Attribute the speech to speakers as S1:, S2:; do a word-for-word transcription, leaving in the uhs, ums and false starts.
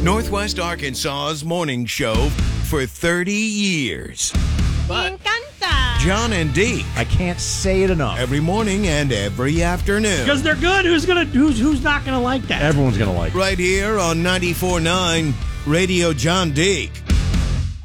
S1: Northwest Arkansas's morning show for thirty years.
S2: Me encanta.
S1: John and Dee.
S3: I can't say it enough.
S1: Every morning and every afternoon.
S4: Because they're good. Who's gonna? Who's who's not gonna like that?
S3: Everyone's going to like it.
S1: Right here on ninety-four point nine Radio John Deek.